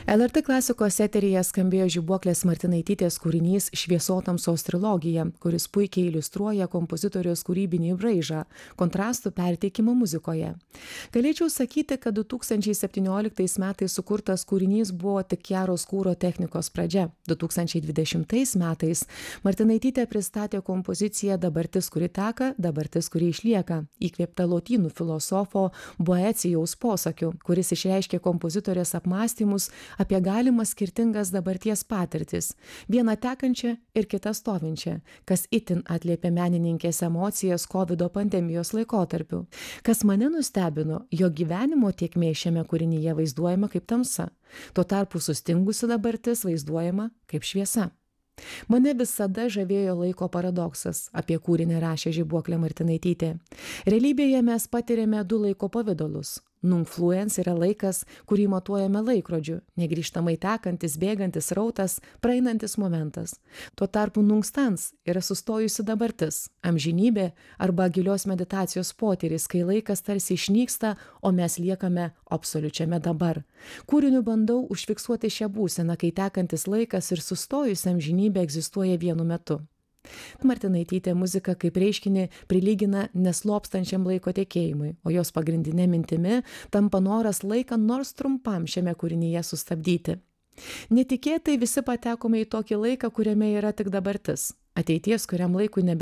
LRT klasikos eteryje skambėjo Žibuoklės Martinaitytės kūrinys Šviesotamsos trilogija, kuris puikiai iliustruoja kompozitoriaus kūrybinį braižą, kontrastų perteikimą muzikoje. Galėčiau sakyti, kad 2017 metais sukurtas kūrinys buvo tik Jaros kūro technikos pradžia. 2020 metais Martinaitytė pristatė kompoziciją Dabartis, kuri teka, dabartis, kuri išlieka, įkvėpta lotynų filosofo Boecijaus posakiu, kuris išreiškė kompozitorės apmąstymus apie galimas skirtingas dabarties patirtis, vieną tekančią ir kitą stovinčią, kas itin atliepė menininkės emocijas COVID pandemijos laikotarpiu. Kas mane nustebino, jo gyvenimo tėkmė šiame kūrinyje vaizduojama kaip tamsa, tuo tarpu sustingusi dabartis vaizduojama kaip šviesa. Mane visada žavėjo laiko paradoksas, apie kūrinį rašė Žibuoklė Martinaitytė. Realybėje mes patiriame du laiko pavidalus. Nunfluens yra laikas, kurį matuojame laikrodžiu, negrįžtamai tekantis, bėgantis rautas, praeinantis momentas. Tuo tarpu nunstans yra sustojusi dabartis, amžinybė arba gilios meditacijos potyris, kai laikas tarsi išnyksta, o mes liekame absoliučiame dabar. Kūriniu bandau užfiksuoti šią būseną, kai tekantis laikas ir sustojusi amžinybė egzistuoja vienu metu. Martinaitytė muziką kaip reiškinį prilygina neslopstančiam laiko tekėjimui, o jos pagrindinė mintimi tampa noras laiką nors trumpam šiame kūrinyje sustabdyti. Netikėtai visi patekome į tokį laiką, kuriame yra tik dabartis. Ateities, kuriam laikui